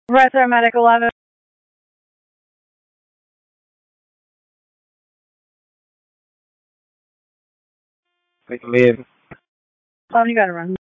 Retro Medic 11. Wait, leave. Oh, you gotta run.